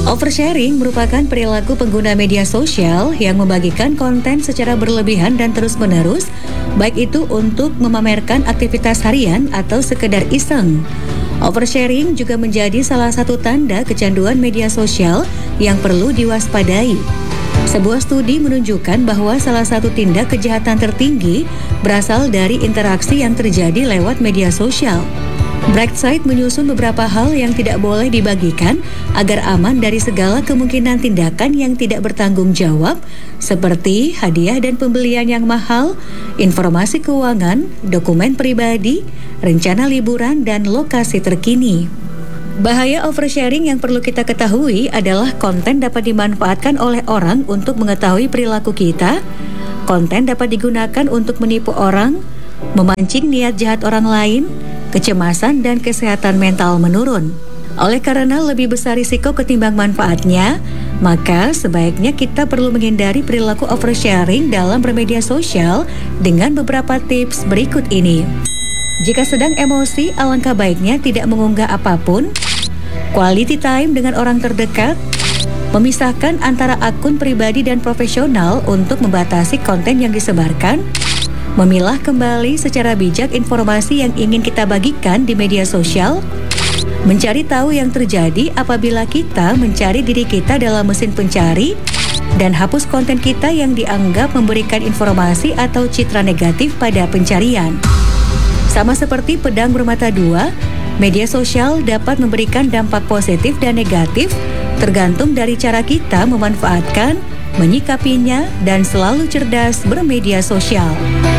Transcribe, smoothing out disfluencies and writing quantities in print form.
Oversharing merupakan perilaku pengguna media sosial yang membagikan konten secara berlebihan dan terus-menerus, baik itu untuk memamerkan aktivitas harian atau sekedar iseng. Oversharing juga menjadi salah satu tanda kecanduan media sosial yang perlu diwaspadai. Sebuah studi menunjukkan bahwa salah satu tindak kejahatan tertinggi berasal dari interaksi yang terjadi lewat media sosial. Brightside menyusun beberapa hal yang tidak boleh dibagikan agar aman dari segala kemungkinan tindakan yang tidak bertanggung jawab, seperti hadiah dan pembelian yang mahal, informasi keuangan, dokumen pribadi, rencana liburan, dan lokasi terkini. Bahaya oversharing yang perlu kita ketahui adalah konten dapat dimanfaatkan oleh orang untuk mengetahui perilaku kita. Konten dapat digunakan untuk menipu orang, memancing niat jahat orang lain, kecemasan dan kesehatan mental menurun. Oleh karena lebih besar risiko ketimbang manfaatnya, maka sebaiknya kita perlu menghindari perilaku oversharing dalam bermedia sosial dengan beberapa tips berikut ini. Jika sedang emosi, alangkah baiknya tidak mengunggah apapun. Quality time dengan orang terdekat. Memisahkan antara akun pribadi dan profesional untuk membatasi konten yang disebarkan. Memilah kembali secara bijak informasi yang ingin kita bagikan di media sosial. Mencari tahu yang terjadi apabila kita mencari diri kita dalam mesin pencari. Dan hapus konten kita yang dianggap memberikan informasi atau citra negatif pada pencarian. Sama seperti pedang bermata dua, media sosial dapat memberikan dampak positif dan negatif tergantung dari cara kita memanfaatkan, menyikapinya, dan selalu cerdas bermedia sosial.